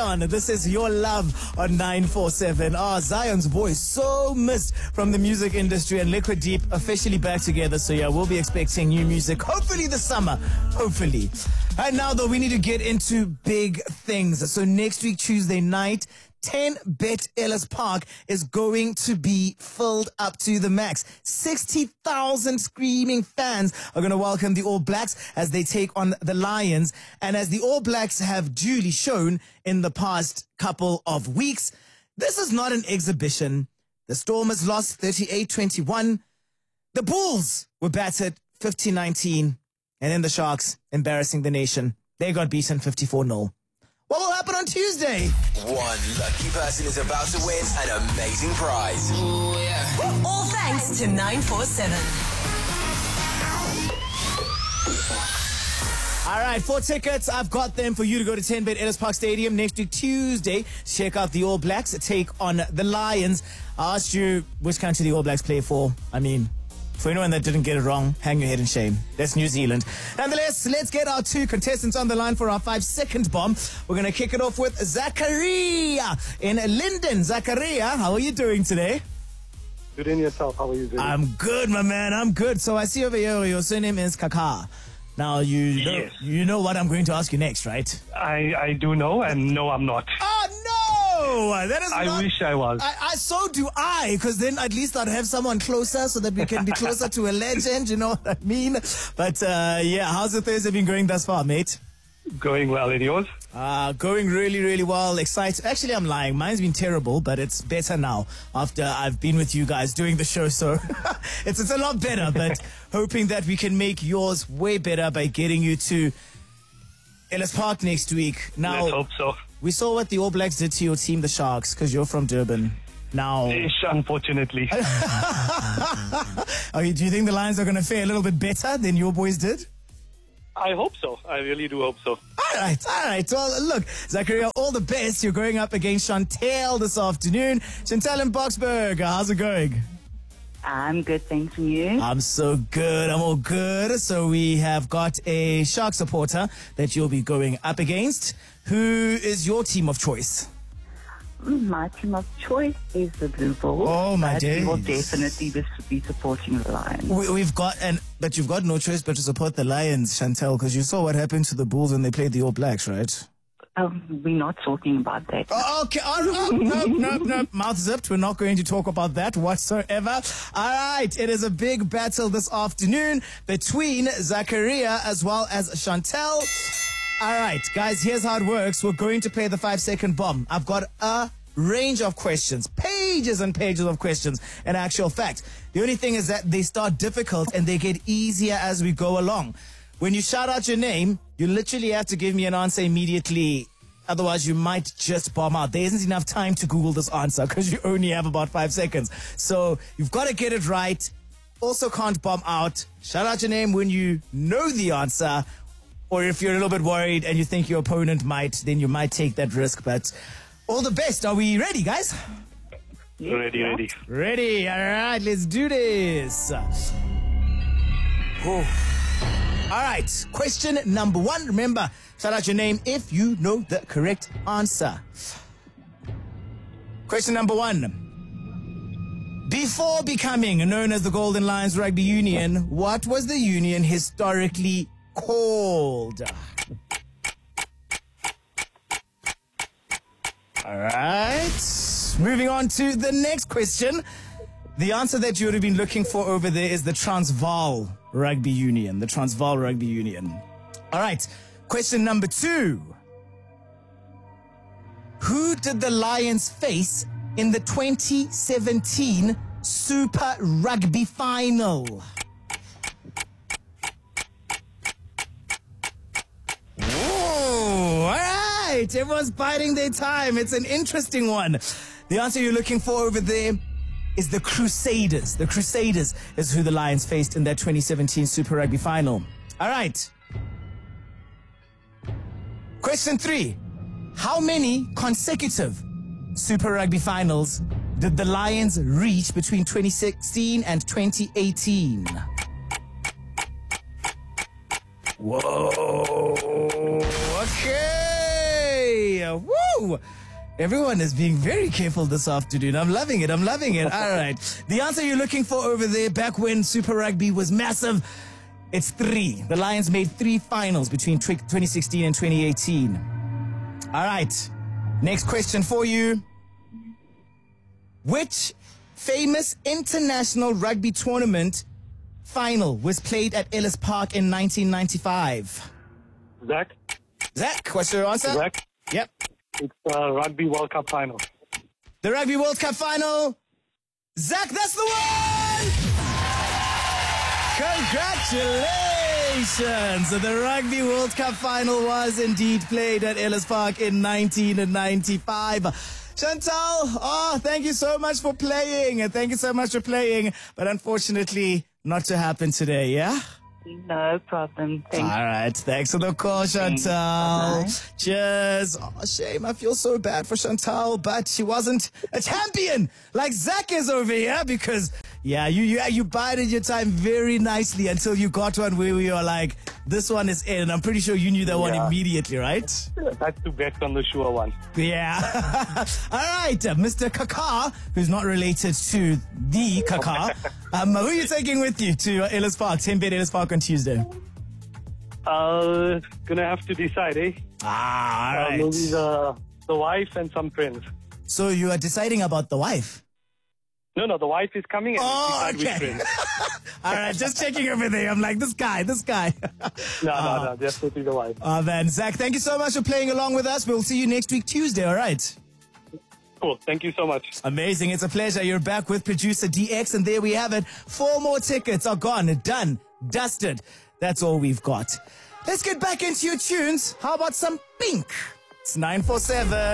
Zion. This is Your Love on 947. Zion's voice so missed from the music industry, and Liquid Deep officially back together. So yeah, we'll be expecting new music hopefully this summer. Hopefully. Right now though, we need to get into big things. So next week, Tuesday night, 10Bet Ellis Park is going to be filled up to the max. 60,000 screaming fans are going to welcome the All Blacks as they take on the Lions. And as the All Blacks have duly shown in the past couple of weeks, this is not an exhibition. The Stormers lost 38-21. The Bulls were battered 50-19. And then the Sharks, embarrassing the nation, they got beaten 54-0. What will happen on Tuesday? One lucky person is about to win an amazing prize. Ooh, yeah. All thanks to 947. All right, 4 tickets. I've got them for you to go to 10Bet Ellis Park Stadium next week, Tuesday. Check out the All Blacks take on the Lions. I asked you which country the All Blacks play for. I mean, for anyone that didn't get it wrong, hang your head in shame. That's New Zealand. Nonetheless, let's get our 2 contestants on the line for our 5-second bomb. We're going to kick it off with Zachariah in Linden. Zachariah, how are you doing today? Good in yourself. How are you doing? I'm good, my man. I'm good. So I see over here your surname is Kaka. Now, Yes. you know what I'm going to ask you next, right? I do know, and no, I'm not. Oh, no! That is I wish I was. So do I, because then at least I'd have someone closer so that we can be closer to a legend, you know what I mean? But, yeah, how's the Thursday been going thus far, mate? Going well, and yours? Going really, really well. Excited. Actually, I'm lying. Mine's been terrible, but it's better now after I've been with you guys doing the show. So it's a lot better, but hoping that we can make yours way better by getting you to Ellis Park next week. Now, let's hope so. We saw what the All Blacks did to your team, the Sharks, because you're from Durban. Now, unfortunately. Do you think the Lions are going to fare a little bit better than your boys did? I hope so. I really do hope so. All right. Well, look, Zachariah, all the best. You're going up against Chantel this afternoon. Chantel in Boxburg, how's it going? I'm good, thanks, and you? I'm so good. I'm all good. So we have got a Shark supporter that you'll be going up against. Who is your team of choice? My team of choice is the Blue Bulls. Oh, my days. We will definitely be supporting the Lions. But you've got no choice but to support the Lions, Chantel, because you saw what happened to the Bulls when they played the All Blacks, right? We're not talking about that. Oh, okay. No. Mouth zipped. We're not going to talk about that whatsoever. All right. It is a big battle this afternoon between Zachariah as well as Chantel. All right, guys, here's how it works. We're going to play the 5-second bomb. I've got a range of questions, pages and pages of questions, in actual fact. The only thing is that they start difficult and they get easier as we go along. When you shout out your name, you literally have to give me an answer immediately. Otherwise, you might just bomb out. There isn't enough time to Google this answer because you only have about 5 seconds. So you've got to get it right. Also can't bomb out. Shout out your name when you know the answer. Or if you're a little bit worried and you think your opponent might, then you might take that risk. But all the best. Are we ready, guys? Ready. Ready. All right, let's do this. All right. Question number 1. Remember, shout out your name if you know the correct answer. Question number 1. Before becoming known as the Golden Lions Rugby Union, what was the union historically called? All right. Moving on to the next question. The answer that you would have been looking for over there is the Transvaal Rugby Union. The Transvaal Rugby Union. All right. Question number 2. Who did the Lions face in the 2017 Super Rugby Final? Everyone's biding their time. It's an interesting one. The answer you're looking for over there is the Crusaders. The Crusaders is who the Lions faced in that 2017 Super Rugby Final. All right. Question 3. How many consecutive Super Rugby Finals did the Lions reach between 2016 and 2018? Whoa. Okay. Woo. Woo! Everyone is being very careful this afternoon. I'm loving it. All right. The answer you're looking for over there back when Super Rugby was massive, it's 3. The Lions made 3 finals between 2016 and 2018. All right. Next question for you. Which famous international rugby tournament final was played at Ellis Park in 1995? Zach, What's your answer? Zach, Yep. it's Rugby World Cup final. The Rugby World Cup final. Zach, that's the one! Congratulations! The Rugby World Cup final was indeed played at Ellis Park in 1995. Chantal, thank you so much for playing. But unfortunately, not to happen today, yeah? No problem. Thank you. All right. Thanks for the call, Chantal. Bye-bye. Cheers. Oh, shame. I feel so bad for Chantal, but she wasn't a champion like Zach is over here because, you bided your time very nicely until you got one where we were like, this one is in. And I'm pretty sure you knew that one immediately, right? That's to bet on the sure one. Yeah. All right. Mr. Kaka, who's not related to the Kaka. Who are you taking with you to Ellis Park, 10-bed Ellis Park on Tuesday? Gonna have to decide, eh? All right. Maybe the wife and some friends. So you are deciding about the wife? No, the wife is coming and decide which friends. All right, just checking everything. I'm like, this guy. No, definitely the wife. Oh, man. Zach, thank you so much for playing along with us. We'll see you next week, Tuesday, all right? Cool, thank you so much. Amazing. It's a pleasure. You're back with producer DX, and there we have it. 4 more tickets are gone, done, dusted. That's all we've got. Let's get back into your tunes. How about some Pink? It's 947.